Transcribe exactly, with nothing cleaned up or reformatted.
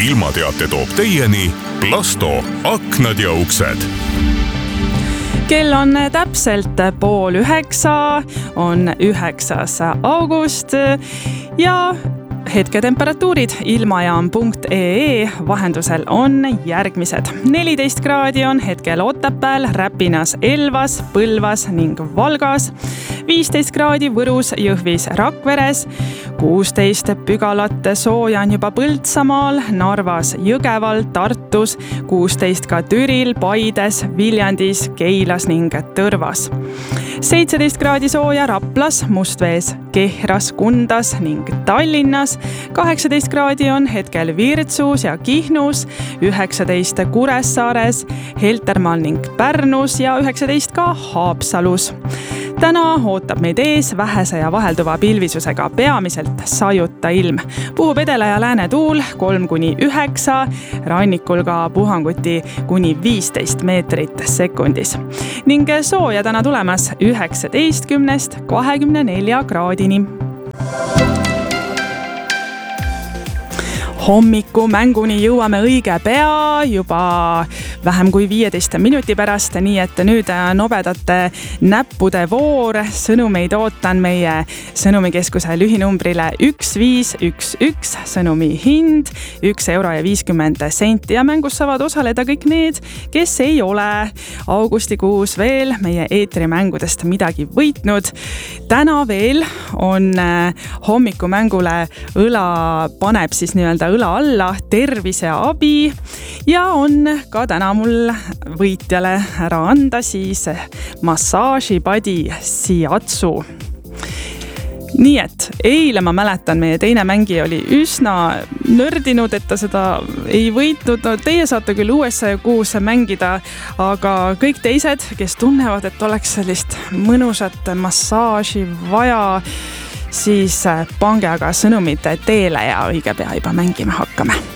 ilmateate toob teieni Plasto aknad ja uksed. Kell on täpselt pool üheksa, on üheksas august ja hetketemperatuurid ilmajaam punkt ee vahendusel on järgmised. neliteist kraadi on hetkel Otepääl, Räpinas, Elvas, Põlvas ning Valgas. viisteist kraadi Võrus, Jõhvis, Rakveres. kuusteist Pügalat sooja on juba Põltsamaal, Narvas, Jõgeval, Tartus. kuusteist ka Türil, Paides, Viljandis, Keilas ning Tõrvas. seitseteist kraadi sooja Raplas, Mustvees, Kehras, Kundas ning Tallinnas. kaheksateist kraadi on hetkel Virtsus ja Kihnus, üheksateist Kuressaares, Heltermaal ning Pärnus ja üheksateist ka Haapsalus. Täna ootab meid ees vähese ja vahelduva pilvisusega peamiselt sajuta ilm. Puhub edela ja lääne tuul kolm kuni üheksa, rannikul ka puhanguti kuni viisteist meetrit sekundis. Ning sooja täna tulemas üheksateistkümnest kahekümne nelja kraadini. Hommiku mänguni jõuame õige pea, juba vähem kui viieteist minuti pärast, nii et nüüd nobedate näppude voor. Sõnumeid ootan meie sõnumikeskuse lühinumbrile üks viis üks üks, sõnumi hind üks euro ja viiskümmend senti ja mängus saavad osaleda kõik need, kes ei ole augustikuus veel meie eetrimängudest midagi võitnud. Täna veel on hommikumängule õla paneb siis nii-öelda õla alla tervise abi ja on ka täna mul võitjale ära anda siis massaažipadi Shiatsu. Nii et eile ma mäletan, meie teine mängi oli üsna nördinud, et ta seda ei võitnud. No, teie saate küll U S A kuus mängida, aga kõik teised, kes tunnevad, et oleks sellist mõnusat massaaži vaja, siis pange aga sõnumid teele ja õige pea juba mängima hakkame.